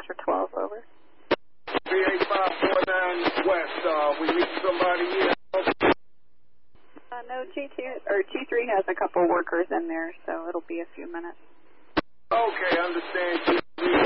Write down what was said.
for 12, over. 38549 West, we need somebody here. No, G3 has a couple workers in there, so it'll be a few minutes. Okay, I understand. G3